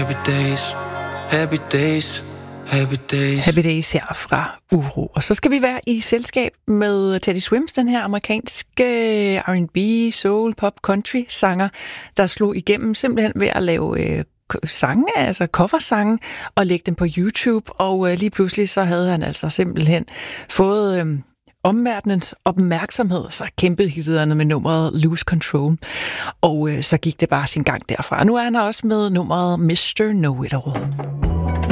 happy days, happy days, happy days. Happy Days her fra Uro. Og så skal vi være i selskab med Teddy Swims, den her amerikanske R&B, soul, pop, country sanger, der slog igennem simpelthen ved at lave sange, altså coversange, og lægge dem på YouTube. Og lige pludselig så havde han altså simpelthen fået omverdenens opmærksomhed, så kæmpede hitterne med nummeret Lose Control. Og så gik det bare sin gang derfra. Nu er han også med nummeret Mr. Know It All.